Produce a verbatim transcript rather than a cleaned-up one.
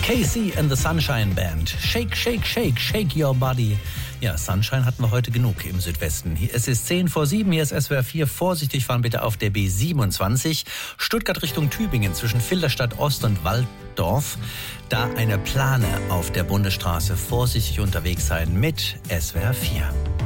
K C and the Sunshine Band. Shake, shake, shake, shake your body. Ja, Sunshine hatten wir heute genug im Südwesten. Es ist zehn vor sieben, hier ist S W R vier. Vorsichtig fahren bitte auf der B siebenundzwanzig. Stuttgart Richtung Tübingen zwischen Filderstadt Ost und Walddorf. Da eine Plane auf der Bundesstraße. Vorsichtig unterwegs sein mit S W R vier.